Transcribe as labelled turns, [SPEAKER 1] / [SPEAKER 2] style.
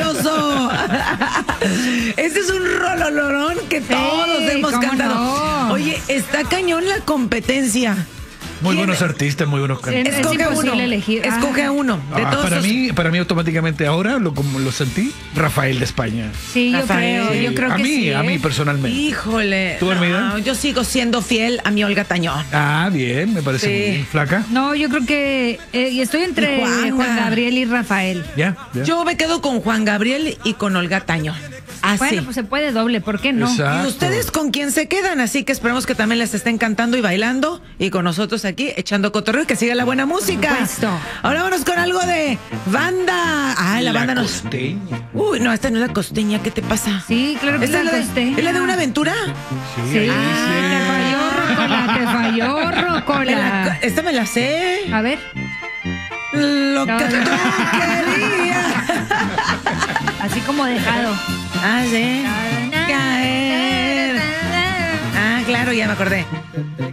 [SPEAKER 1] mentiroso! Este es un rololorón que todos hemos cantado.
[SPEAKER 2] No.
[SPEAKER 1] Oye, está cañón la competencia.
[SPEAKER 3] Muy
[SPEAKER 1] ¿Quién?
[SPEAKER 3] buenos artistas, muy buenos cantantes.
[SPEAKER 1] Escoge
[SPEAKER 2] imposible
[SPEAKER 1] uno.
[SPEAKER 2] elegir.
[SPEAKER 1] Escoge a uno. De todos
[SPEAKER 3] Para mí automáticamente ahora, como lo sentí, Rafael de España.
[SPEAKER 2] Sí,
[SPEAKER 1] Rafael.
[SPEAKER 2] yo creo
[SPEAKER 3] a
[SPEAKER 2] que
[SPEAKER 3] mí,
[SPEAKER 2] sí.
[SPEAKER 3] a mí personalmente.
[SPEAKER 1] Híjole.
[SPEAKER 3] ¿Tú, Hermida?
[SPEAKER 1] Yo sigo siendo fiel a mi Olga Tañón.
[SPEAKER 3] Ah, bien, me parece
[SPEAKER 1] Sí.
[SPEAKER 3] muy bien. ¿Flaca?
[SPEAKER 2] No, yo creo que y estoy entre
[SPEAKER 1] Y Juana.
[SPEAKER 2] Juan Gabriel y Rafael.
[SPEAKER 3] Ya.
[SPEAKER 1] Yo me quedo con Juan Gabriel y con Olga Tañón. Así.
[SPEAKER 2] Bueno, pues se puede doble, ¿por qué no?
[SPEAKER 3] Exacto.
[SPEAKER 1] ¿Y ustedes con quién se quedan? Así que esperemos que también les estén cantando y bailando y con nosotros aquí echando cotorreo y que siga la buena música.
[SPEAKER 2] Por supuesto.
[SPEAKER 1] Ahora vámonos con algo de banda. Ah, la banda nos...
[SPEAKER 3] costeña.
[SPEAKER 1] Uy, no, esta no es la costeña, ¿qué te pasa?
[SPEAKER 2] Sí, claro que
[SPEAKER 1] ¿Esta
[SPEAKER 2] la
[SPEAKER 1] es
[SPEAKER 2] costeña.
[SPEAKER 1] ¿Es la de una aventura?
[SPEAKER 2] Sí,
[SPEAKER 3] ahí
[SPEAKER 2] te falló, Rocola.
[SPEAKER 1] Esta me la sé.
[SPEAKER 2] A ver.
[SPEAKER 1] Lo que
[SPEAKER 2] No,
[SPEAKER 1] tú
[SPEAKER 2] no.
[SPEAKER 1] querías.
[SPEAKER 2] Así como dejado.
[SPEAKER 1] Ah, sí. Caer. Ah, claro, ya me acordé.